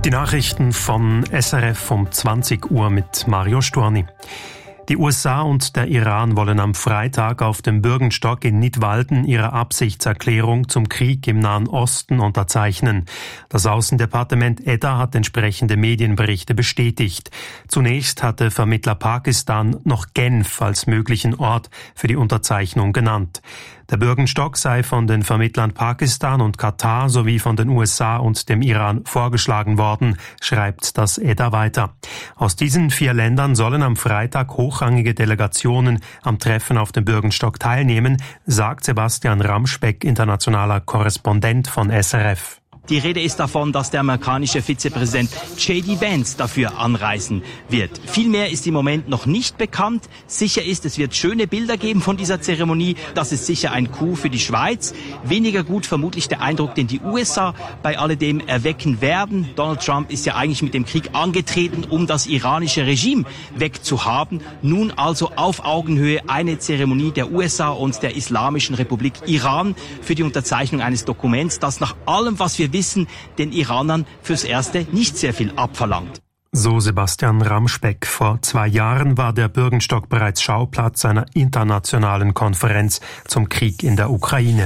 Die Nachrichten von SRF um 20 Uhr mit Mario Storni. Die USA und der Iran wollen am Freitag auf dem Bürgenstock in Nidwalden ihre Absichtserklärung zum Krieg im Nahen Osten unterzeichnen. Das Außendepartement Edda hat entsprechende Medienberichte bestätigt. Zunächst hatte Vermittler Pakistan noch Genf als möglichen Ort für die Unterzeichnung genannt. Der Bürgenstock sei von den Vermittlern Pakistan und Katar sowie von den USA und dem Iran vorgeschlagen worden, schreibt das Edda weiter. Aus diesen 4 Ländern sollen am Freitag hochrangige Delegationen am Treffen auf dem Bürgenstock teilnehmen, sagt Sebastian Ramspeck, internationaler Korrespondent von SRF. Die Rede ist davon, dass der amerikanische Vizepräsident J.D. Vance dafür anreisen wird. Viel mehr ist im Moment noch nicht bekannt. Sicher ist, es wird schöne Bilder geben von dieser Zeremonie. Das ist sicher ein Coup für die Schweiz. Weniger gut vermutlich der Eindruck, den die USA bei alledem erwecken werden. Donald Trump ist ja eigentlich mit dem Krieg angetreten, um das iranische Regime wegzuhaben. Nun also auf Augenhöhe eine Zeremonie der USA und der Islamischen Republik Iran für die Unterzeichnung eines Dokuments, das nach allem, was wir wissen, den Iranern fürs Erste nicht sehr viel abverlangt. So Sebastian Ramspeck. Vor 2 Jahren war der Bürgenstock bereits Schauplatz einer internationalen Konferenz zum Krieg in der Ukraine.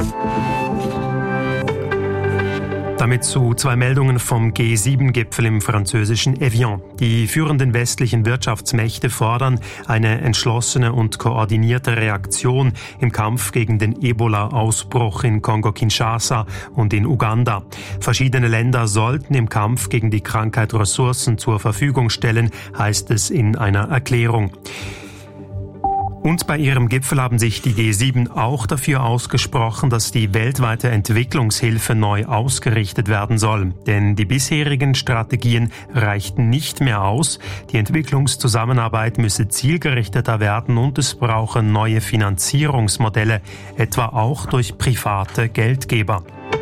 Damit zu 2 Meldungen vom G7-Gipfel im französischen Evian. Die führenden westlichen Wirtschaftsmächte fordern eine entschlossene und koordinierte Reaktion im Kampf gegen den Ebola-Ausbruch in Kongo-Kinshasa und in Uganda. Verschiedene Länder sollten im Kampf gegen die Krankheit Ressourcen zur Verfügung stellen, heißt es in einer Erklärung. Und bei ihrem Gipfel haben sich die G7 auch dafür ausgesprochen, dass die weltweite Entwicklungshilfe neu ausgerichtet werden soll. Denn die bisherigen Strategien reichten nicht mehr aus. Die Entwicklungszusammenarbeit müsse zielgerichteter werden und es brauche neue Finanzierungsmodelle, etwa auch durch private Geldgeber.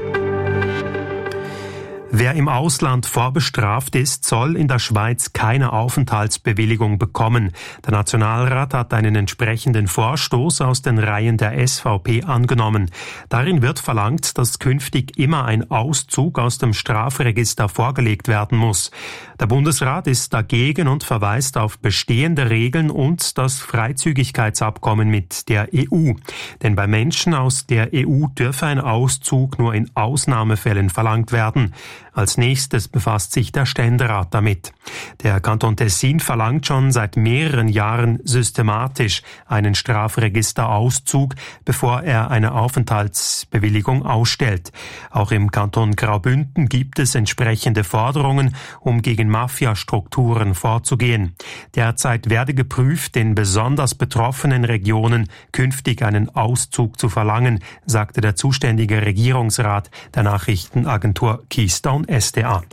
Wer im Ausland vorbestraft ist, soll in der Schweiz keine Aufenthaltsbewilligung bekommen. Der Nationalrat hat einen entsprechenden Vorstoß aus den Reihen der SVP angenommen. Darin wird verlangt, dass künftig immer ein Auszug aus dem Strafregister vorgelegt werden muss. Der Bundesrat ist dagegen und verweist auf bestehende Regeln und das Freizügigkeitsabkommen mit der EU. Denn bei Menschen aus der EU dürfe ein Auszug nur in Ausnahmefällen verlangt werden. Als nächstes befasst sich der Ständerat damit. Der Kanton Tessin verlangt schon seit mehreren Jahren systematisch einen Strafregisterauszug, bevor er eine Aufenthaltsbewilligung ausstellt. Auch im Kanton Graubünden gibt es entsprechende Forderungen, um gegen Mafiastrukturen vorzugehen. Derzeit werde geprüft, in besonders betroffenen Regionen künftig einen Auszug zu verlangen, sagte der zuständige Regierungsrat der Nachrichtenagentur Keystone SDA.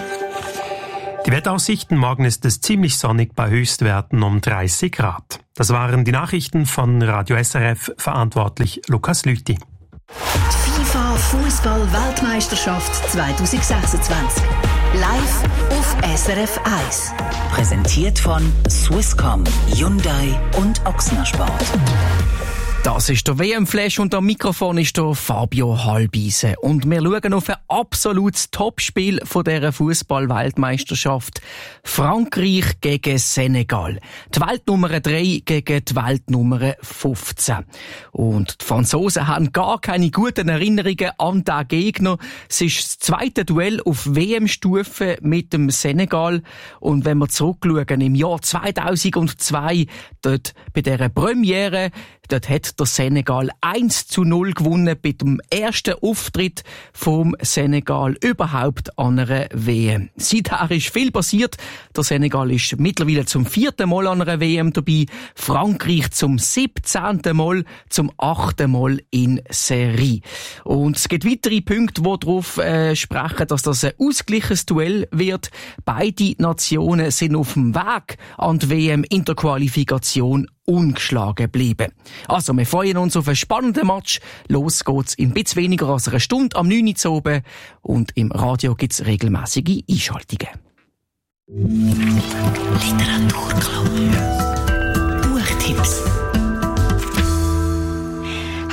Die Wetteraussichten: Morgen ist es ziemlich sonnig bei Höchstwerten um 30 Grad. Das waren die Nachrichten von Radio SRF, verantwortlich Lukas Lüthi. Die FIFA Fußball-Weltmeisterschaft 2026. Live auf SRF 1. Präsentiert von Swisscom, Hyundai und Ochsner Sport. Das ist der WM-Flash und am Mikrofon ist der Fabio Halbise. Und wir schauen auf ein absolutes Topspiel von dieser Fußball-Weltmeisterschaft. Frankreich gegen Senegal. Die Weltnummer 3 gegen die Weltnummer 15. Und die Franzosen haben gar keine guten Erinnerungen an diesen Gegner. Es ist das zweite Duell auf WM-Stufe mit dem Senegal. Und wenn wir zurückschauen im Jahr 2002, dort bei dieser Premiere, dort hat der Senegal 1:0 gewonnen bei dem ersten Auftritt vom Senegal überhaupt an einer WM. Seither ist viel passiert. Der Senegal ist mittlerweile zum 4. Mal an einer WM dabei. Frankreich zum 17. Mal, zum 8. Mal in Serie. Und es gibt weitere Punkte, die darauf sprechen, dass das ein ausgeglichenes Duell wird. Beide Nationen sind auf dem Weg an die WM in der Qualifikation ungeschlagen bleiben. Also, wir freuen uns auf einen spannenden Match. Los geht's in ein bisschen weniger als einer Stunde am 9 Uhr oben. Und im Radio gibt's regelmäßige Einschaltungen. Literaturclub. Buchtipps.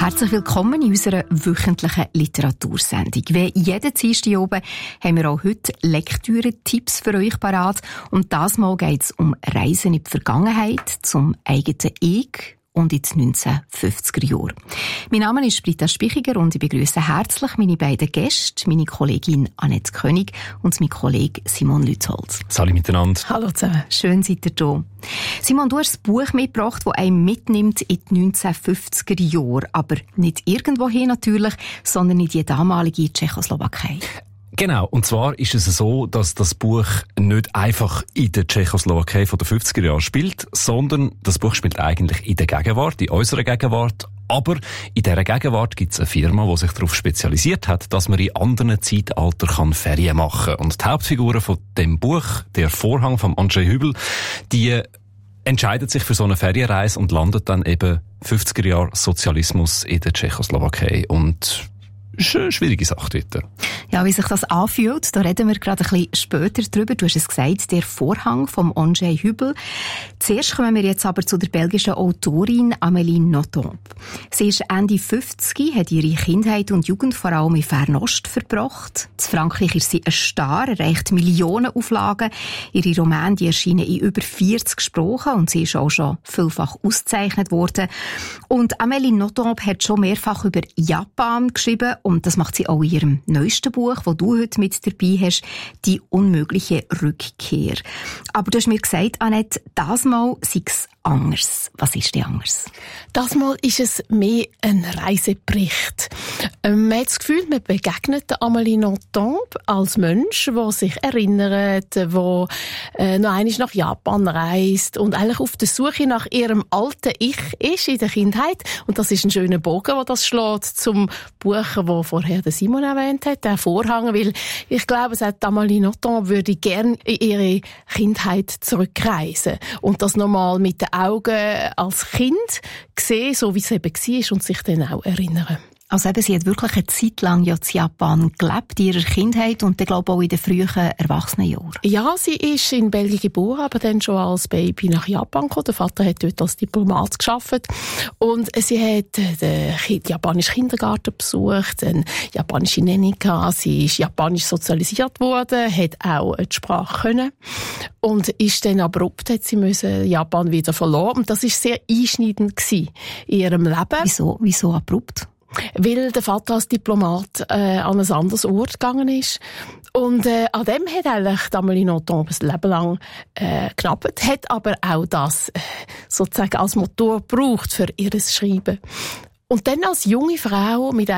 Herzlich willkommen in unserer wöchentlichen Literatursendung. Wie jeden Dienstag oben haben wir auch heute Lektüre-Tipps für euch parat. Und das Mal geht es um Reisen in die Vergangenheit, zum eigenen Ich und in die 1950er Jahre. Mein Name ist Britta Spichiger und ich begrüße herzlich meine beiden Gäste, meine Kollegin Annette König und mein Kollege Simon Lützholz. Salut miteinander. Hallo zusammen. Schön seid ihr da. Simon, du hast ein Buch mitgebracht, das einen mitnimmt in die 1950er Jahre. Aber nicht irgendwohin natürlich, sondern in die damalige Tschechoslowakei. Genau, und zwar ist es so, dass das Buch nicht einfach in der Tschechoslowakei von den 50er Jahren spielt, sondern das Buch spielt eigentlich in der Gegenwart, in unserer Gegenwart. Aber in dieser Gegenwart gibt es eine Firma, die sich darauf spezialisiert hat, dass man in anderen Zeitaltern Ferien machen kann. Und die Hauptfiguren von dem Buch, der Vorhang von Andrzej Hübel, die entscheidet sich für so eine Ferienreise und landet dann eben 50er Jahre Sozialismus in der Tschechoslowakei. Und das ist eine schwierige Sache dort. Ja, wie sich das anfühlt, da reden wir gerade ein bisschen später drüber. Du hast es gesagt, der Vorhang vom Andrzej Hübel. Zuerst kommen wir jetzt aber zu der belgischen Autorin Amélie Nothomb. Sie ist Ende 50, hat ihre Kindheit und Jugend vor allem in Fernost verbracht. In Frankreich ist sie ein Star, erreicht Millionenauflagen. Ihre Romane die erschienen in über 40 Sprachen und sie ist auch schon vielfach ausgezeichnet worden. Und Amélie Nothomb hat schon mehrfach über Japan geschrieben und das macht sie auch in ihrem neuesten Buch, das du heute mit dabei hast, «Die unmögliche Rückkehr». Aber du hast mir gesagt, Annette, das Mal sei es anders. Was ist denn anders? Das Mal ist es mehr ein Reisebericht. Man hat das Gefühl, man begegnet Amélie Nothomb als Mensch, der sich erinnert, der noch einmal nach Japan reist und eigentlich auf der Suche nach ihrem alten Ich ist in der Kindheit. Und das ist ein schöner Bogen, der das schlägt zum Buch, das vorher der Simon erwähnt hat, der Vorhang, weil ich glaube, Amélie Nothomb würde gerne in ihre Kindheit zurückreisen und das nochmal mit den Augen als Kind sehen, so wie es eben war und sich dann auch erinnern. Also eben, sie hat wirklich eine Zeit lang ja in Japan gelebt, in ihrer Kindheit und ich glaube auch in den frühen Erwachsenenjahren. Ja, sie ist in Belgien geboren, aber dann schon als Baby nach Japan gekommen. Der Vater hat dort als Diplomat gearbeitet und sie hat den japanischen Kindergarten besucht, eine japanische Nanny gehabt, sie ist japanisch sozialisiert worden, hat auch die Sprache können und ist dann abrupt, hat sie Japan wieder verloren und das ist sehr einschneidend gewesen in ihrem Leben. Wieso abrupt? Weil der Vater als Diplomat an ein anderes Ort gegangen ist. Und an dem hat eigentlich Amélie Nothomb ein Leben lang geknabbert, hat aber auch das sozusagen als Motor gebraucht für ihr Schreiben. Und dann als junge Frau mit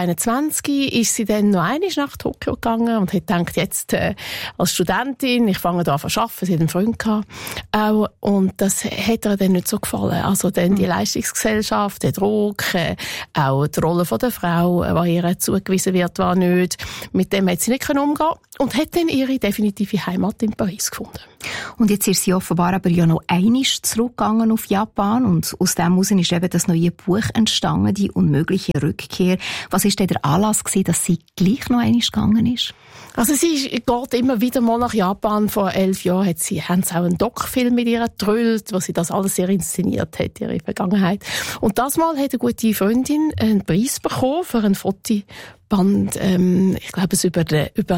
21 ist sie dann noch einmal nach Tokio gegangen und hat gedacht, jetzt als Studentin, ich fange da an zu arbeiten, sie hat einen Freund gehabt, auch, und das hat ihr dann nicht so gefallen. Also dann die Leistungsgesellschaft, der Druck, auch die Rolle von der Frau, die ihr zugewiesen wird, war nicht. Mit dem hat sie nicht umgehen und hat dann ihre definitive Heimat in Paris gefunden. Und jetzt ist sie offenbar aber ja noch einmal zurückgegangen auf Japan und aus dem heraus ist eben das neue Buch entstanden, «Die unmögliche Rückkehr». Was war denn der Anlass gewesen, dass sie gleich noch einmal gegangen ist? Also sie geht immer wieder mal nach Japan. Vor 11 Jahren haben sie auch einen Doc-Film mit ihr gedrüllt, wo sie das alles sehr inszeniert hat, ihre Vergangenheit. Und das Mal hat eine gute Freundin einen Preis bekommen für ein Fotoband, ich glaube es über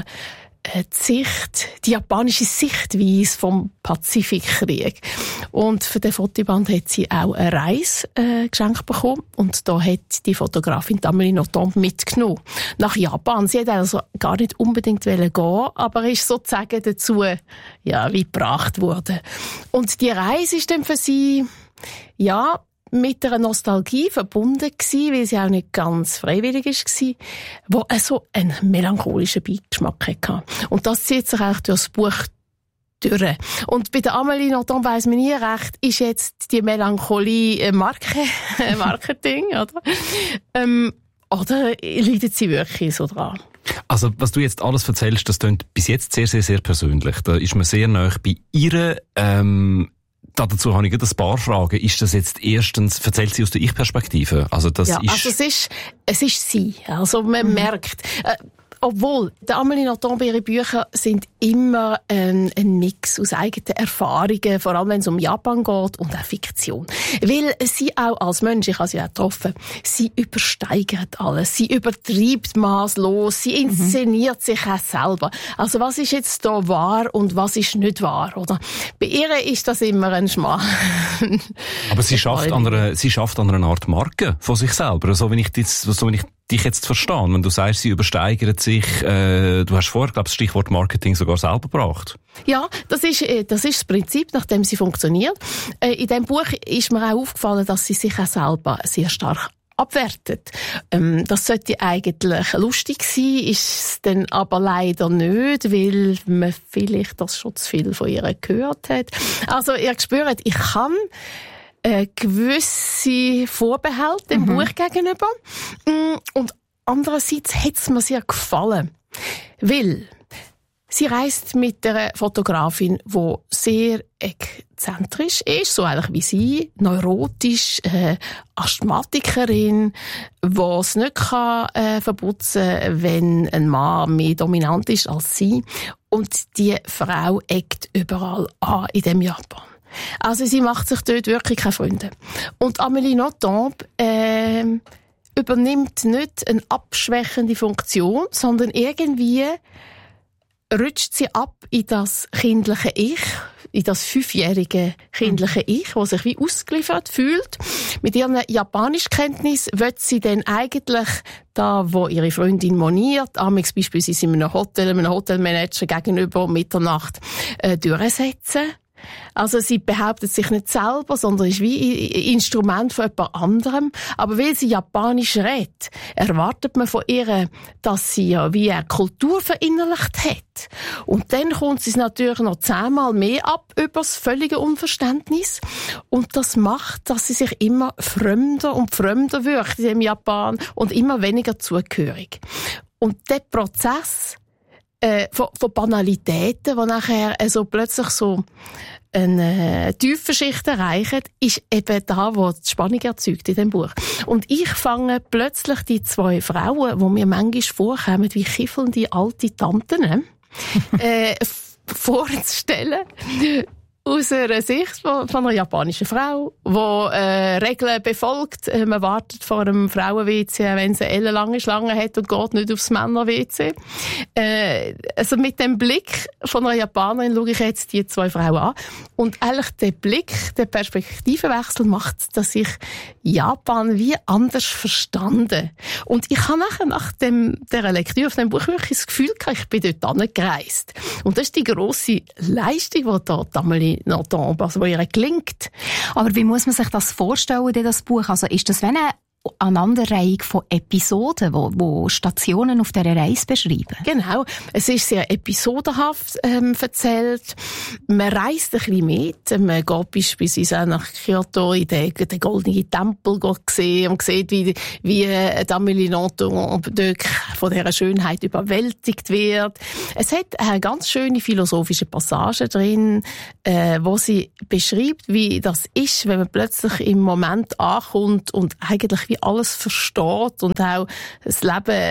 die japanische Sichtweise vom Pazifikkrieg. Und für den Fotoband hat sie auch eine Reise geschenkt bekommen. Und da hat die Fotografin Amélie Nothomb mitgenommen nach Japan. Sie hat also gar nicht unbedingt gehen, aber ist sozusagen dazu wie gebracht worden. Und die Reise ist dann für sie mit einer Nostalgie verbunden gewesen, weil sie auch nicht ganz freiwillig war, wo so einen melancholischen Beigeschmack hatte. Und das zieht sich auch durch das Buch durch. Und bei der Amélie Nothomb weiss man nie recht, ist jetzt die Melancholie Marketing, oder? Oder leidet sie wirklich so dran? Also, was du jetzt alles erzählst, das klingt bis jetzt sehr, sehr, sehr persönlich. Da ist man sehr nahe bei ihr. Dazu habe ich gerade ein paar Fragen. Ist das jetzt erstens, erzählt sie aus der Ich-Perspektive? Also es ist sie. Also man merkt, Obwohl, die Amélie Nothomb, ihre Bücher sind immer ein Mix aus eigenen Erfahrungen, vor allem wenn es um Japan geht und auch Fiktion. Weil sie auch als Mensch, ich habe sie auch getroffen, sie übersteigert alles, sie übertreibt maßlos, sie inszeniert sich auch selber. Also was ist jetzt da wahr und was ist nicht wahr, oder? Bei ihr ist das immer ein Schmarrn. Aber sie schafft an einer Art Marke von sich selber, so wie ich dich jetzt verstehe. Wenn du sagst, sie übersteigert sich, du hast vorher, glaube ich, das Stichwort Marketing sogar selber gebracht. Ja, das ist das Prinzip, nach dem sie funktioniert. In diesem Buch ist mir auch aufgefallen, dass sie sich auch selber sehr stark abwertet. Das sollte eigentlich lustig sein, ist es dann aber leider nicht, weil man vielleicht das schon zu viel von ihr gehört hat. Also, ihr spürt, ich kann gewisse Vorbehalte dem Buch gegenüber. Und andererseits hat es mir sehr gefallen. Weil sie reist mit einer Fotografin, die sehr exzentrisch ist, so eigentlich wie sie, neurotisch, Asthmatikerin, die es nicht verputzen kann, wenn ein Mann mehr dominant ist als sie. Und die Frau eckt überall an in dem Japan. Also sie macht sich dort wirklich keine Freunde. Und Amélie Nothomb übernimmt nicht eine abschwächende Funktion, sondern irgendwie rutscht sie ab in das kindliche Ich, in das 5-jährige kindliche Ich, das sich wie ausgeliefert fühlt. Mit ihren Japanischkenntnis will sie dann eigentlich da, wo ihre Freundin moniert, amigs beispielsweise in einem Hotelmanager gegenüber um Mitternacht, durchsetzen. Also sie behauptet sich nicht selber, sondern ist wie ein Instrument von jemand anderem. Aber weil sie Japanisch redet, erwartet man von ihr, dass sie ja wie eine Kultur verinnerlicht hat. Und dann kommt sie natürlich noch 10-mal mehr ab über das völlige Unverständnis. Und das macht, dass sie sich immer fremder und fremder wirkt in dem Japan und immer weniger zugehörig. Und der Prozess von Banalitäten, die nachher plötzlich so eine tiefe Schicht erreichen, ist eben da, wo die Spannung erzeugt in dem Buch. Und ich fange plötzlich die 2 Frauen, die mir manchmal vorkommen, wie kiffelnde alte Tanten, vorzustellen. Aus einer Sicht von einer japanischen Frau, die Regeln befolgt. Man wartet vor einem Frauen-WC, wenn sie eine ellenlange Schlange hat und geht nicht aufs Männer-WC. Also mit dem Blick von einer Japanerin schaue ich jetzt die 2 Frauen an. Und eigentlich der Blick, der Perspektivenwechsel macht, dass ich Japan wie anders verstanden. Und ich habe nachher nach dieser Lektüre auf dem Buch wirklich das Gefühl gehabt, ich bin dort hingereist. Und das ist die grosse Leistung, die dort Amélie Nothomb, also wo ihr gelingt. Aber wie muss man sich das vorstellen, das Buch? Also ist das wie eine Aneinanderreihung von Episoden, wo Stationen auf dieser Reise beschreiben? Genau. Es ist sehr episodenhaft erzählt. Man reist ein bisschen mit. Man geht beispielsweise auch nach Kyoto in den goldenen Tempel sehen und sieht, wie Amélie Nothomb dort von dieser Schönheit überwältigt wird. Es hat eine ganz schöne philosophische Passage drin, wo sie beschreibt, wie das ist, wenn man plötzlich im Moment ankommt und eigentlich wie alles versteht und auch das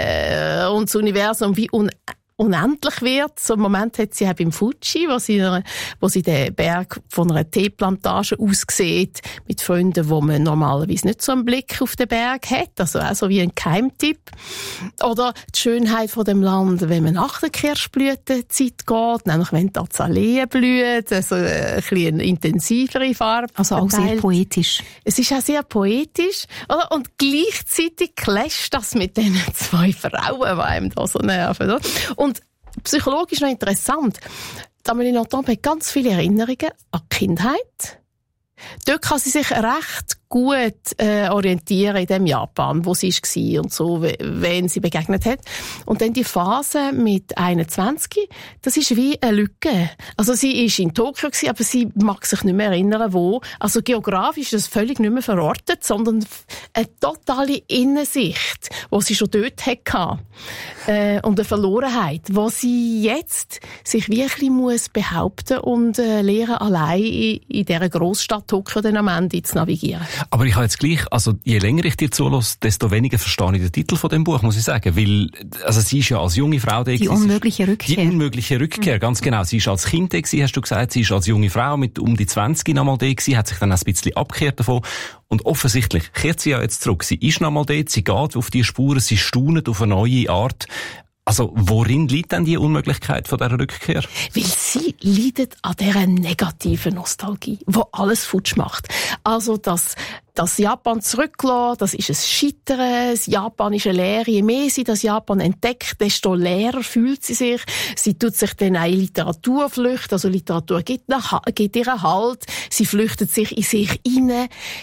Leben und das Universum wie unendlich wird. So einen Moment hat sie auch beim Fuji, wo sie den Berg von einer Teeplantage aus sieht, mit Freunden, wo man normalerweise nicht so einen Blick auf den Berg hat, also auch so wie ein Geheimtipp. Oder die Schönheit von dem Land, wenn man nach der Kirschblütenzeit geht, nämlich wenn die Azaleen blüht, also ein bisschen intensivere Farbe. Also auch sehr poetisch. Es ist auch sehr poetisch, oder? Und gleichzeitig clasht das mit den 2 Frauen, die einem da so nerven, oder? Und psychologisch noch interessant. Amélie Nothomb hat ganz viele Erinnerungen an die Kindheit. Dort kann sie sich recht gut orientieren in dem Japan, wo sie war und so, wen sie begegnet hat. Und dann die Phase mit 21, das ist wie eine Lücke. Also sie ist in Tokio gewesen, aber sie mag sich nicht mehr erinnern, wo. Also geografisch ist das völlig nicht mehr verortet, sondern eine totale Innensicht, die sie schon dort hatte. Und eine Verlorenheit, wo sie jetzt sich wirklich muss behaupten und lernen, allein in dieser Großstadt Tokio dann am Ende zu navigieren. Aber ich habe jetzt gleich, also je länger ich dir zulasse, desto weniger verstehe ich den Titel von dem Buch, muss ich sagen. Weil, also sie ist ja als junge Frau da. Die unmögliche Rückkehr. Die unmögliche Rückkehr, ganz genau. Sie ist als Kind da gewesen, hast du gesagt. Sie ist als junge Frau mit um die 20 noch mal da gewesen, hat sich dann auch ein bisschen abgekehrt davon. Und offensichtlich kehrt sie ja jetzt zurück. Sie ist noch mal dort, sie geht auf die Spuren, sie staunet auf eine neue Art. Also, worin liegt denn die Unmöglichkeit von dieser Rückkehr? Weil sie leidet an dieser negativen Nostalgie, die alles futsch macht. Also, das Japan zurücklassen, das ist ein Scheitern, das Japan ist eine Lehre. Je mehr sie das Japan entdeckt, desto leerer fühlt sie sich. Sie tut sich dann auch in Literatur flüchten, also Literatur gibt ihr Halt. Sie flüchtet sich in sich hinein.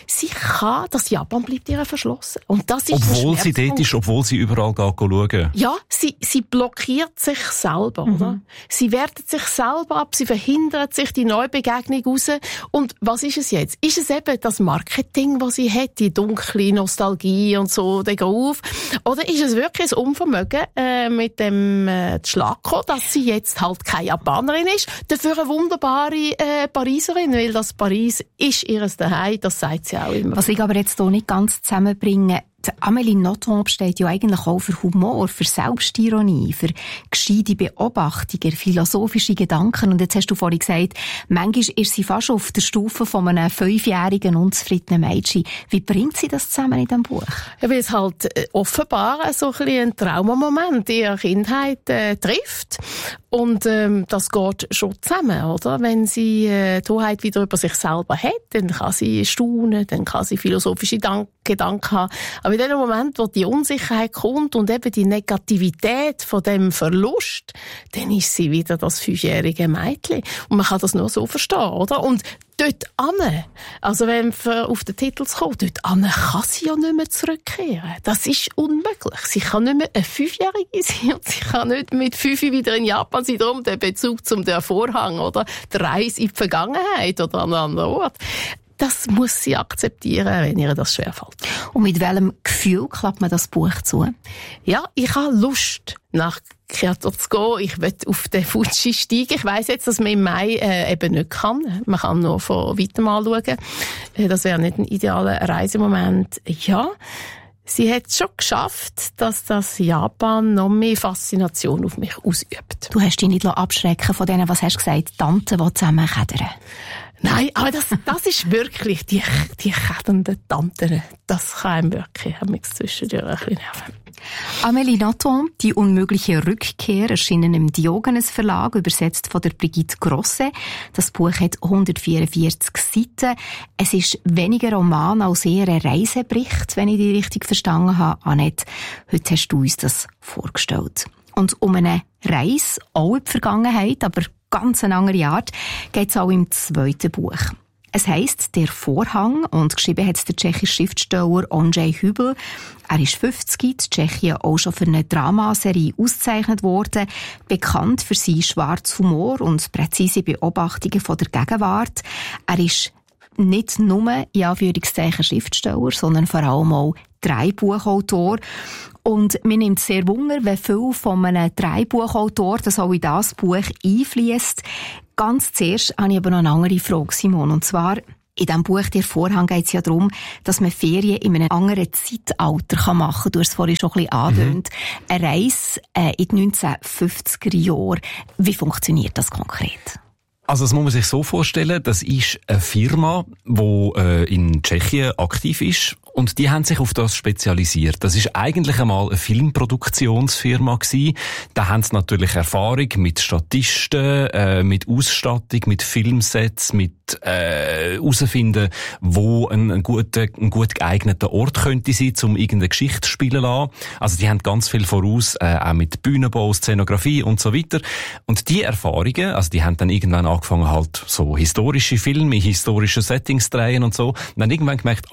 Das Japan bleibt ihr verschlossen. Und das ist obwohl sie dort ist, obwohl sie überall schauen. Ja, sie blockiert sich selber, oder? Sie wertet sich selber ab, sie verhindert sich die Neubegegnung raus. Und was ist es jetzt? Ist es eben das Marketing, was sie hat, die dunkle Nostalgie und so, der Groove? Oder ist es wirklich das Unvermögen mit dem Schlag gekommen, dass sie jetzt halt keine Japanerin ist, dafür eine wunderbare Pariserin, weil das Paris ist ihres Zuhause, das sagt sie auch immer. Was ich aber jetzt hier nicht ganz zusammenbringe, Amélie Nothomb steht ja eigentlich auch für Humor, für Selbstironie, für gescheite Beobachtungen, philosophische Gedanken. Und jetzt hast du vorhin gesagt, manchmal ist sie fast auf der Stufe von einem 5-jährigen unzufriedenen Mädchen. Wie bringt sie das zusammen in diesem Buch? Ja, weil es halt offenbar so ein bisschen ein Traumamoment in ihrer Kindheit trifft. Und das geht schon zusammen, oder? Wenn sie die Hoheit wieder über sich selber hat, dann kann sie staunen, dann kann sie philosophische Gedanken haben. Aber in dem Moment, wo die Unsicherheit kommt und eben die Negativität von dem Verlust, dann ist sie wieder das 5-jährige Mädchen. Und man kann das nur so verstehen, oder? Und dort ane, also wenn wir auf den Titel kommen, dort ane kann sie ja nicht mehr zurückkehren. Das ist unmöglich. Sie kann nicht mehr eine 5-Jährige sein und sie kann nicht mit 5 wieder in Japan sein. Darum der Bezug zum der Vorhang, oder? Die Reise in die Vergangenheit oder an einen anderen Ort. Das muss sie akzeptieren, wenn ihr das schwerfällt. Und mit welchem Gefühl klappt man das Buch zu? Ja, ich habe Lust, nach Kyoto zu gehen. Ich will auf den Fuji steigen. Ich weiss jetzt, dass man im Mai eben nicht kann. Man kann nur von weitem anschauen. Das wäre nicht ein idealer Reisemoment. Ja, sie hat es schon geschafft, dass das Japan noch mehr Faszination auf mich ausübt. Du hast dich nicht abschrecken von denen, was hast du gesagt, Tanten, die zusammen kädern. Nein, aber das ist wirklich die kädernden Tanten. Das kann einem wirklich zwischendurch ein bisschen nerven. Amélie Nothomb, die unmögliche Rückkehr, erschienen im Diogenes Verlag, übersetzt von der Brigitte Grosse. Das Buch hat 144 Seiten. Es ist weniger Roman als eher ein Reisebericht, wenn ich die richtig verstanden habe. Annette, heute hast du uns das vorgestellt. Und um eine Reise, auch in die Vergangenheit, aber ganz eine andere Art, geht es auch im zweiten Buch. Es heisst «Der Vorhang» und geschrieben hat es der tschechische Schriftsteller Ondřej Hübl. Er ist 50, in Tschechien auch schon für eine Dramaserie ausgezeichnet worden, bekannt für seinen schwarzen Humor und präzise Beobachtungen von der Gegenwart. Er ist nicht nur, in Anführungszeichen, Schriftsteller, sondern vor allem auch Drehbuchautor. Und mir nimmt es sehr Wunder, wie viel von einem Drehbuchautor das auch in das Buch einfliesst. Ganz zuerst habe ich aber noch eine andere Frage, Simon. Und zwar, in diesem Buch «Der Vorhang» geht es ja darum, dass man Ferien in einem anderen Zeitalter machen kann. Du hast es vorhin schon ein bisschen angedeutet. Eine Reise in die 1950er Jahre. Wie funktioniert das konkret? Also das muss man sich so vorstellen, das ist eine Firma, die in Tschechien aktiv ist und die haben sich auf das spezialisiert. Das ist eigentlich einmal eine Filmproduktionsfirma gewesen. Da haben sie natürlich Erfahrung mit Statisten, mit Ausstattung, mit Filmsets, mit herausfinden, wo ein gut geeigneter Ort könnte sein, um irgendeine Geschichte spielen zu lassen. Also die haben ganz viel voraus, auch mit Bühnenbau, Szenografie und so weiter. Und die Erfahrungen, also die haben dann irgendwann angefangen halt so historische Filme, historische Settings drehen und so. Und dann irgendwann gemerkt,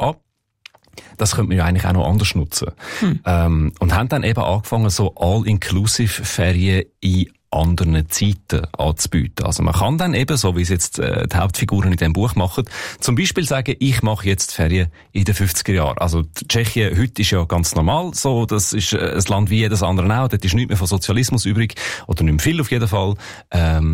das könnte man ja eigentlich auch noch anders nutzen. Und haben dann eben angefangen, so All-Inclusive-Ferien in anderen Zeiten anzubieten. Also man kann dann eben, so wie es jetzt die Hauptfiguren in diesem Buch machen, zum Beispiel sagen, ich mache jetzt Ferien in den 50er Jahren. Also Tschechien heute ist ja ganz normal so, das ist ein Land wie jedes andere auch, dort ist nichts mehr von Sozialismus übrig, oder nicht mehr viel auf jeden Fall.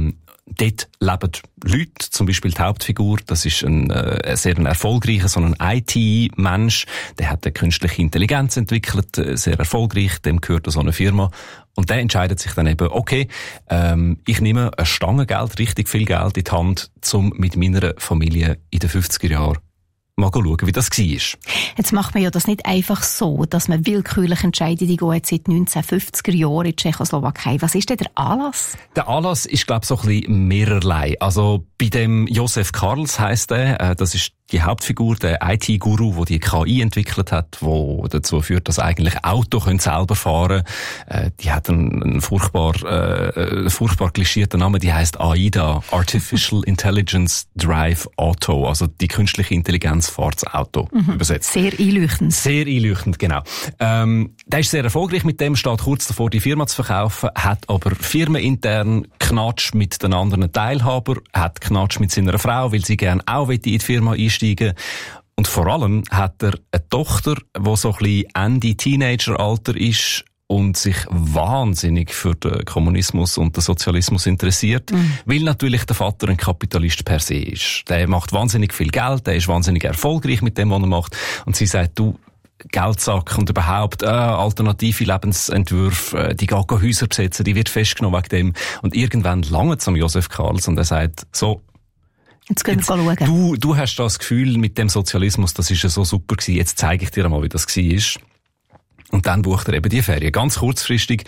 Dort leben Leute, zum Beispiel die Hauptfigur, das ist ein sehr erfolgreicher, so ein IT-Mensch, der hat eine künstliche Intelligenz entwickelt, sehr erfolgreich, dem gehört so eine Firma. Und der entscheidet sich dann eben, okay, ich nehme eine Stange Geld, richtig viel Geld in die Hand, um mit meiner Familie in den 50er Jahren mal schauen, wie das war. Jetzt macht man ja das nicht einfach so, dass man willkürlich Entscheidungen geht seit 1950er Jahren in Tschechoslowakei. Was ist denn der Anlass? Der Anlass ist, glaube ich, so ein bisschen mehrerlei. Also bei dem Josef Karls heisst der, das ist die Hauptfigur, der IT-Guru, der die KI entwickelt hat, wo dazu führt, dass eigentlich Auto selber fahren können. Die hat einen furchtbar klischierten Namen, die heisst AIDA, Artificial Intelligence Drive Auto, also die künstliche Intelligenz fährt das Auto, übersetzt. Sehr einleuchtend. Sehr einleuchtend, genau. Der ist sehr erfolgreich mit dem, steht kurz davor, die Firma zu verkaufen, hat aber firmenintern Knatsch mit den anderen Teilhabern, hat Knatsch mit seiner Frau, weil sie gerne auch in die Firma einsteigen. Und vor allem hat er eine Tochter, die so ein bisschen Ende Teenageralter ist und sich wahnsinnig für den Kommunismus und den Sozialismus interessiert, weil natürlich der Vater ein Kapitalist per se ist. Der macht wahnsinnig viel Geld, der ist wahnsinnig erfolgreich mit dem, was er macht. Und sie sagt, du, Geldsack und überhaupt alternative Lebensentwürfe, die geht Häuser besetzen, die wird festgenommen wegen dem. Und irgendwann lange zum Josef Karls und er sagt, so, Jetzt gehen wir schauen. Du hast das Gefühl mit dem Sozialismus, das ist ja so super gewesen, jetzt zeige ich dir einmal, wie das war. Und dann bucht er eben die Ferien. Ganz kurzfristig,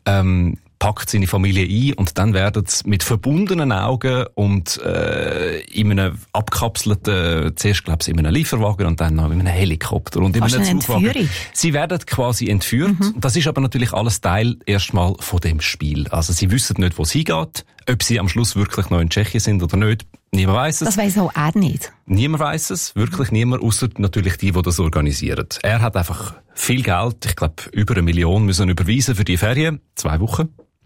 packt seine Familie ein und dann werden sie mit verbundenen Augen und in einem abkapselten, zuerst glaube ich in einem Lieferwagen und dann noch in einem Helikopter und in einem Zugwagen. Sie werden quasi entführt. Das ist aber natürlich alles Teil erstmal von dem Spiel. Also sie wissen nicht, wo es hingeht, ob sie am Schluss wirklich noch in Tschechien sind oder nicht. Niemand weiss es. Das weiss auch er nicht. Niemand weiss es, wirklich niemand, ausser natürlich die das organisieren. Er hat einfach viel Geld, ich glaube über 1 Million müssen überweisen für die Ferien, 2 Wochen.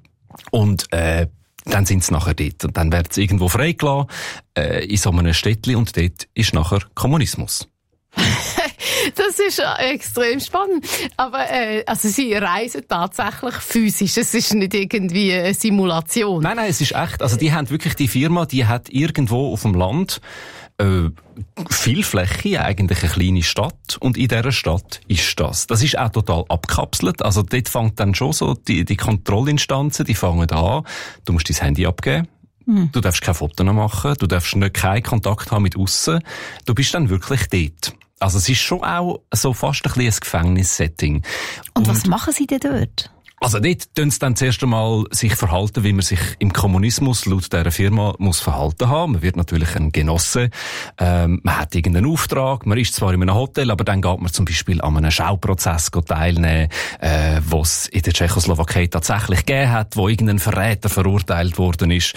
Und dann sind sie nachher dort. Und dann werden sie irgendwo freigelassen, in so einem Städtli, und dort ist nachher Kommunismus. Das ist extrem spannend. Aber also sie reisen tatsächlich physisch. Es ist nicht irgendwie eine Simulation. Nein, es ist echt. Also die haben wirklich die Firma, die hat irgendwo auf dem Land viel Fläche, eigentlich eine kleine Stadt, und in dieser Stadt ist das. Das ist auch total abkapselt. Also dort fängt dann schon so die Kontrollinstanzen, die fangen an. Du musst dein Handy abgeben. Du darfst keine Fotos machen. Du darfst keinen Kontakt haben mit aussen. Du bist dann wirklich dort. Also es ist schon auch so fast ein bisschen ein Gefängnissetting. Und was machen Sie denn dort? Also dort tun sie dann zuerst einmal sich verhalten, wie man sich im Kommunismus laut dieser Firma muss verhalten haben. Man wird natürlich ein Genosse. Man hat irgendeinen Auftrag. Man ist zwar in einem Hotel, aber dann geht man zum Beispiel an einem Schauprozess teilnehmen, was es in der Tschechoslowakei tatsächlich gegeben hat, wo irgendein Verräter verurteilt worden ist.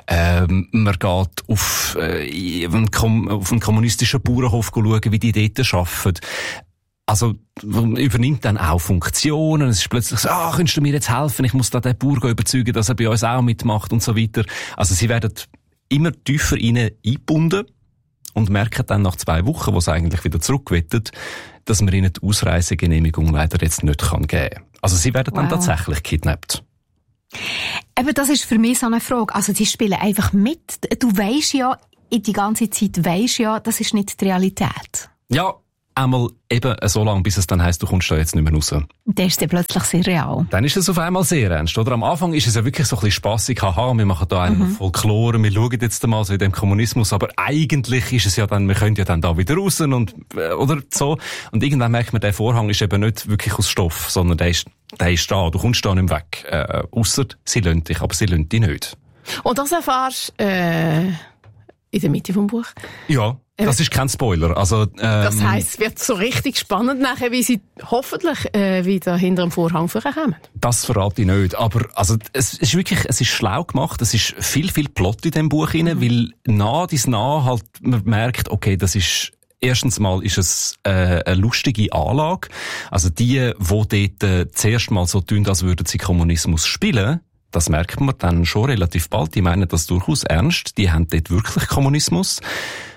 Man geht auf einen kommunistischen Bauernhof schauen, wie die dort arbeiten. Also, man übernimmt dann auch Funktionen. Es ist plötzlich so, könntest du mir jetzt helfen? Ich muss da den Bauern überzeugen, dass er bei uns auch mitmacht und so weiter. Also, sie werden immer tiefer eingebunden und merken dann nach 2 Wochen, wo sie eigentlich wieder zurückwettet, dass man ihnen die Ausreisegenehmigung leider jetzt nicht geben kann. Also, sie werden dann tatsächlich kidnappt. Eben, das ist für mich so eine Frage. Also, die spielen einfach mit. Du weisst ja, die ganze Zeit weisst ja, das ist nicht die Realität. Ja. Einmal eben so lange, bis es dann heisst, du kommst da jetzt nicht mehr raus. Der ist dann plötzlich sehr real. Dann ist es auf einmal sehr ernst, oder? Am Anfang ist es ja wirklich so ein bisschen spassig. Haha, wir machen da einen Folklore, wir schauen jetzt mal so in dem Kommunismus, aber eigentlich ist es ja dann, wir können ja dann da wieder raus und, oder so. Und irgendwann merkt man, der Vorhang ist eben nicht wirklich aus Stoff, sondern der ist da, du kommst da nicht mehr weg. Ausser, sie lassen dich, aber sie lassen dich nicht. Und das erfährst in der Mitte vom Buch? Ja. Das ist kein Spoiler. Also, das heisst, es wird so richtig spannend nachher, wie sie hoffentlich wieder hinter dem Vorhang kommen. Das verrate ich nicht. Aber also, es ist wirklich, es ist schlau gemacht. Es ist viel Plot in dem Buch rein, weil halt man merkt, okay, das ist erstens mal ist es eine lustige Anlage. Also die dort zuerst mal so tun, als würden sie Kommunismus spielen. Das merkt man dann schon relativ bald. Die meinen das durchaus ernst. Die haben dort wirklich Kommunismus.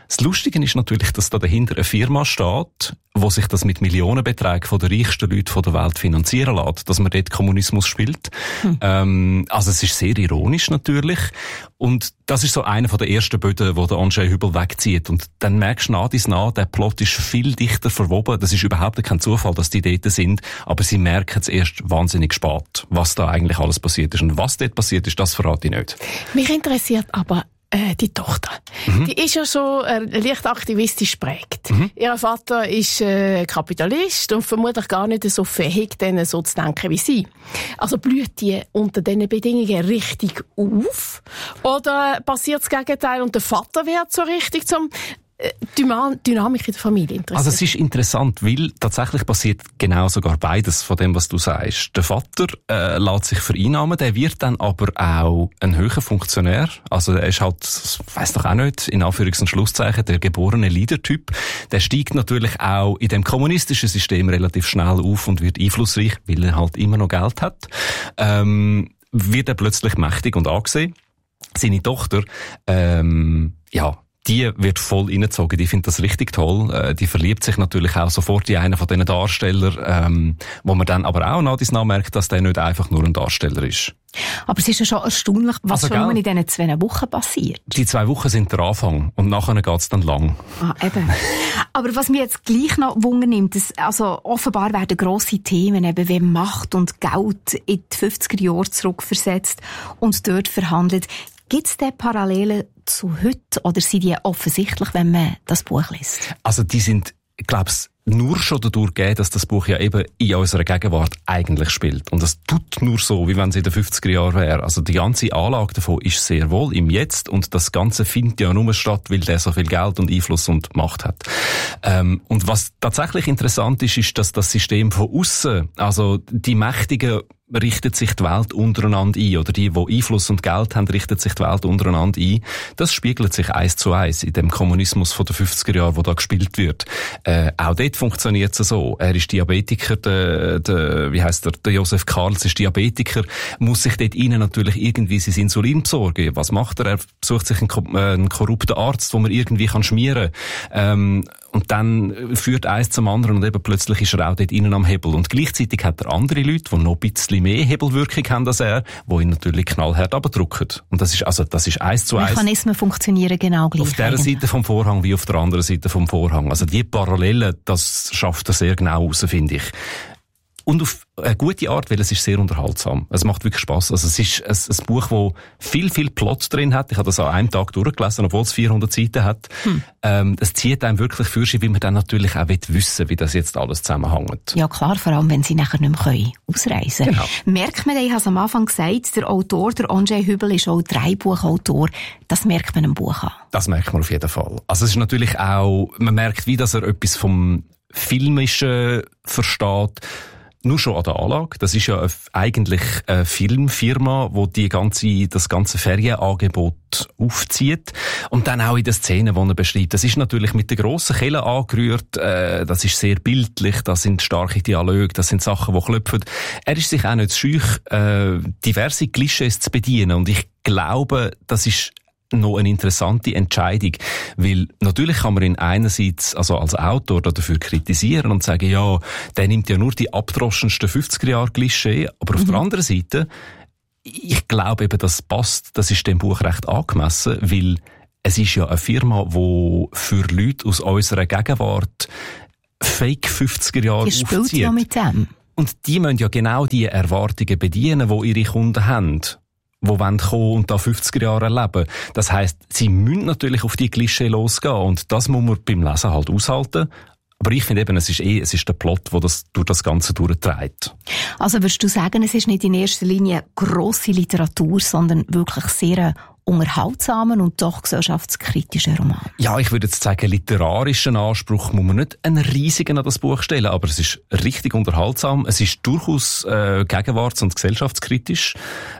Das Lustige ist natürlich, dass da dahinter eine Firma steht, wo sich das mit Millionenbeträgen von den reichsten Leuten der Welt finanzieren lässt, dass man dort Kommunismus spielt. Also es ist sehr ironisch natürlich. Und das ist so einer der ersten Böden, wo der Andrzej Hübel wegzieht. Und dann merkst du nach, der Plot ist viel dichter verwoben. Das ist überhaupt kein Zufall, dass die dort sind. Aber sie merken es erst wahnsinnig spät, was da eigentlich alles passiert ist. Und was dort passiert ist, das verrate ich nicht. Mich interessiert aber die Tochter. Die ist ja schon leicht aktivistisch geprägt. Ihr Vater ist Kapitalist und vermutlich gar nicht so fähig, denen so zu denken wie sie. Also blüht die unter diesen Bedingungen richtig auf? Oder passiert das Gegenteil und der Vater wird so richtig zum Dynamik in der Familie interessiert? Also es ist interessant, weil tatsächlich passiert genau sogar beides von dem, was du sagst. Der Vater lässt sich vereinnahmen, der wird dann aber auch ein höherer Funktionär. Also er ist halt, weiss doch auch nicht, in Anführungs- und Schlusszeichen, der geborene Leader-Typ. Der steigt natürlich auch in dem kommunistischen System relativ schnell auf und wird einflussreich, weil er halt immer noch Geld hat. Wird er plötzlich mächtig und angesehen. Seine Tochter, die wird voll reingezogen. Die findet das richtig toll. Die verliebt sich natürlich auch sofort in einen von diesen Darstellern, wo man dann aber auch nach merkt, dass der nicht einfach nur ein Darsteller ist. Aber es ist ja schon erstaunlich, was also, schon in diesen 2 Wochen passiert. Die 2 Wochen sind der Anfang und nachher geht's dann lang. Eben. Aber was mich jetzt gleich noch wundernimmt, also offenbar werden grosse Themen eben wie Macht und Geld in die 50er Jahre zurückversetzt und dort verhandelt. Gibt es denn Parallelen zu heute oder sind die offensichtlich, wenn man das Buch liest? Also die sind, ich glaube, nur schon dadurch gegeben, dass das Buch ja eben in unserer Gegenwart eigentlich spielt. Und das tut nur so, wie wenn es in den 50er Jahren wäre. Also die ganze Anlage davon ist sehr wohl im Jetzt und das Ganze findet ja nur statt, weil der so viel Geld und Einfluss und Macht hat. Und was tatsächlich interessant ist, ist, dass das System von aussen, also die Mächtigen richtet sich die Welt untereinander ein, oder die Einfluss und Geld haben, richtet sich die Welt untereinander ein. Das spiegelt sich 1:1 in dem Kommunismus von den 50er Jahren, wo da gespielt wird. Auch dort funktioniert es so. Er ist Diabetiker, der Josef Karls ist Diabetiker, muss sich dort innen natürlich irgendwie sein Insulin besorgen. Was macht er? Er sucht sich einen korrupten Arzt, den man irgendwie schmieren kann. Und dann führt eins zum anderen und eben plötzlich ist er auch dort innen am Hebel. Und gleichzeitig hat er andere Leute, die noch ein bisschen mehr Hebelwirkung haben als er, die ihn natürlich knallhart abdrücken. Und das ist 1:1. Mechanismen funktionieren genau gleich. Auf der Seite vom Vorhang wie auf der anderen Seite vom Vorhang. Also die Parallelen, das schafft er sehr genau raus, finde ich. Und auf eine gute Art, weil es ist sehr unterhaltsam. Es macht wirklich Spass. Also es ist ein Buch, das viel Plot drin hat. Ich habe das an einem Tag durchgelesen, obwohl es 400 Seiten hat. Es zieht einem wirklich für sich, weil man dann natürlich auch wissen will, wie das jetzt alles zusammenhängt. Ja klar, vor allem, wenn sie nachher nicht mehr ausreisen können. Genau. Merkt man, ich habe es am Anfang gesagt, der Autor, der Andrzej Hübel, ist auch Drehbuchautor. Das merkt man im Buch an. Das merkt man auf jeden Fall. Also es ist natürlich auch, man merkt, wie dass er etwas vom Filmischen versteht. Nur schon an der Anlage. Das ist ja eigentlich eine Filmfirma, die das ganze Ferienangebot aufzieht. Und dann auch in den Szenen, die er beschreibt. Das ist natürlich mit der grossen Kelle angerührt. Das ist sehr bildlich. Das sind starke Dialoge. Das sind Sachen, die klopfen. Er ist sich auch nicht zu scheu, diverse Klischees zu bedienen. Und ich glaube, das ist noch eine interessante Entscheidung, weil natürlich kann man ihn einerseits also als Autor dafür kritisieren und sagen, ja, der nimmt ja nur die abgedroschensten 50er-Jahre-Klischee, aber auf der anderen Seite, ich glaube eben, das passt, das ist dem Buch recht angemessen, weil es ist ja eine Firma, die für Leute aus unserer Gegenwart Fake 50er-Jahre aufzieht. Die spielt ja mit dem. Und die müssen ja genau die Erwartungen bedienen, die ihre Kunden haben, die wollen kommen und da 50er Jahre erleben. Das heisst, sie müssen natürlich auf die Klischee losgehen und das muss man beim Lesen halt aushalten. Aber ich finde eben, es ist der Plot, der das durch das Ganze durchträgt. Also würdest du sagen, es ist nicht in erster Linie grosse Literatur, sondern wirklich sehr unterhaltsamen und doch gesellschaftskritischen Roman? Ja, ich würde jetzt sagen, literarischen Anspruch muss man nicht einen riesigen an das Buch stellen, aber es ist richtig unterhaltsam. Es ist durchaus gegenwarts- und gesellschaftskritisch.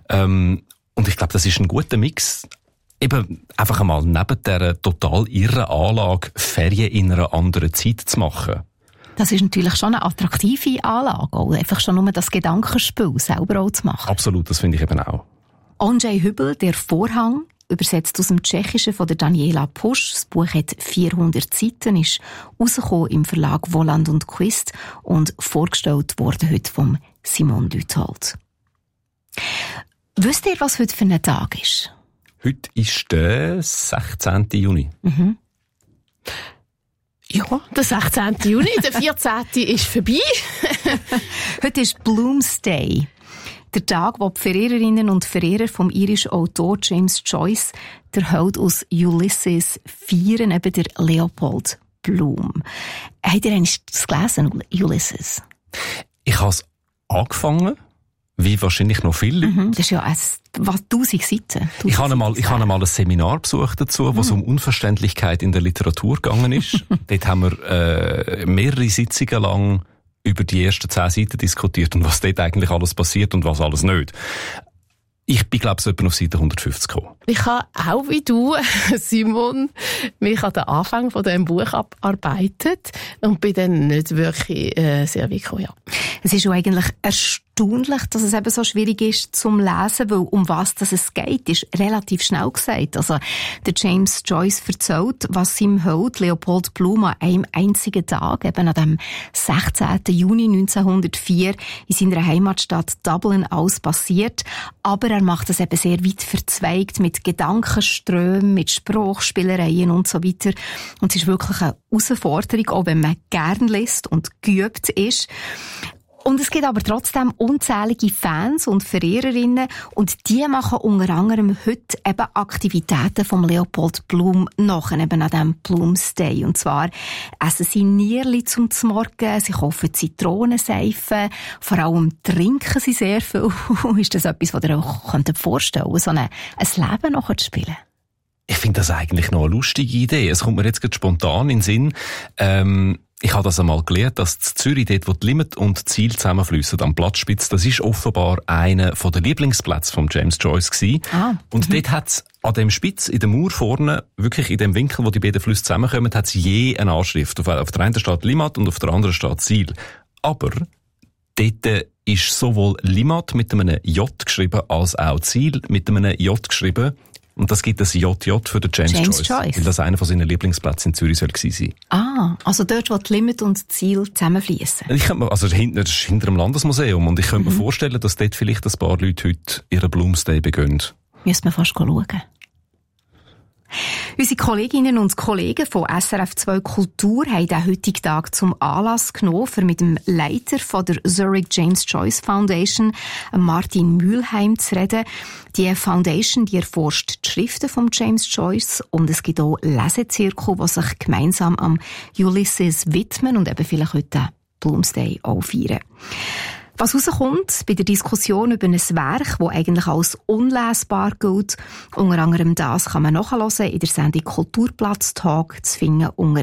Und ich glaube, das ist ein guter Mix. Eben einfach einmal neben dieser total irren Anlage Ferien in einer anderen Zeit zu machen. Das ist natürlich schon eine attraktive Anlage, auch einfach schon nur das Gedankenspiel selber auch zu machen. Absolut, das finde ich eben auch. Andrzej Hübel, der Vorhang, übersetzt aus dem Tschechischen von der Daniela Pusch. Das Buch hat 400 Seiten, ist rausgekommen im Verlag Woland und Quist und vorgestellt worden heute vom Simon Lüthold. Wisst ihr, was heute für ein Tag ist? Heute ist der 16. Juni. Mhm. Ja, der 16. Juni, der 14. ist vorbei. Heute ist Bloomsday. Der Tag, wo die Verehrerinnen und Verehrer vom irischen Autor James Joyce, der Held aus Ulysses, feiern, eben der Leopold Bloom. Habt ihr eigentlich das gelesen, Ulysses? Ich habe es angefangen, wie wahrscheinlich noch viele Leute. Das ist ja 1000 Seiten. Ich habe einmal ein Seminar besucht dazu, wo es um Unverständlichkeit in der Literatur gegangen ist. Dort haben wir mehrere Sitzungen lang über die ersten 10 Seiten diskutiert und was dort eigentlich alles passiert und was alles nicht. Ich bin, glaube ich, so etwa auf Seite 150 gekommen. Ich habe auch wie du, Simon, mich an den Anfang von diesem Buch abgearbeitet und bin dann nicht wirklich sehr weit gekommen, ja. Es ist ja eigentlich erstaunlich, dass es eben so schwierig ist zum Lesen, weil um was es geht, ist relativ schnell gesagt. Also, der James Joyce erzählt, was seinem Held Leopold Bloom an einem einzigen Tag, eben an dem 16. Juni 1904, in seiner Heimatstadt Dublin alles passiert. Aber er macht das eben sehr weit verzweigt mit Gedankenströmen, mit Sprachspielereien und so weiter. Und es ist wirklich eine Herausforderung, auch wenn man gern liest und geübt ist. Und es gibt aber trotzdem unzählige Fans und Verehrerinnen und die machen unter anderem heute eben Aktivitäten vom Leopold Bloom nach, eben an diesem Bloomsday. Und zwar essen sie Nierli zum Morgen, sie kaufen Zitronenseife, vor allem trinken sie sehr viel. Ist das etwas, was ihr euch vorstellen könnt, so ein Leben nachher zu spielen? Ich finde das eigentlich noch eine lustige Idee. Es kommt mir jetzt gerade spontan in den Sinn. Ich habe das einmal gelernt, dass in Zürich, dort wo die Limit und Ziel zusammenfliessen, am Platzspitz, das ist offenbar einer von den Lieblingsplätzen von James Joyce gewesen. Und dort hat's an dem Spitz, in der Mauer vorne, wirklich in dem Winkel, wo die beiden Flüsse zusammenkommen, hat's je eine Anschrift. Auf der einen steht Limmat und auf der anderen steht Ziel. Aber dort ist sowohl Limmat mit einem J geschrieben, als auch Ziel mit einem J geschrieben. Und das gibt ein JJ für den James Joyce. Weil das einer von seinen Lieblingsplätzen in Zürich soll gewesen sein. Also dort, wo die Limit und das Ziel zusammenfliessen. Das ist hinter dem Landesmuseum. Und ich könnte mir vorstellen, dass dort vielleicht ein paar Leute heute ihren Bloomsday begönnen. Müssen wir fast schauen. Unsere Kolleginnen und Kollegen von SRF 2 Kultur haben den heutigen Tag zum Anlass genommen, für mit dem Leiter von der Zurich James Joyce Foundation, Martin Mühlheim, zu reden. Die Foundation, die erforscht die Schriften von James Joyce und es gibt auch Lesezirkel, die sich gemeinsam am Ulysses widmen und eben vielleicht heute den Bloomsday auch feiern. Was rauskommt bei der Diskussion über ein Werk, das eigentlich als unlesbar gilt, unter anderem das kann man nachhören in der Sendung Kulturplatz Talk zu finden unter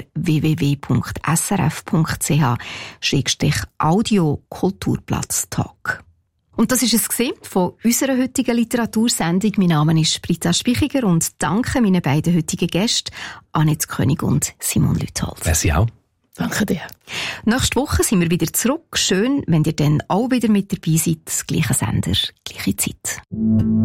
www.srf.ch/audio Kulturplatz Talk. Und das war es von unserer heutigen Literatursendung. Mein Name ist Britta Spichiger und danke meinen beiden heutigen Gästen, Annette König und Simon Lüthold. Merci auch. Danke dir. Nächste Woche sind wir wieder zurück. Schön, wenn ihr dann auch wieder mit dabei seid. Gleicher Sender, gleiche Zeit.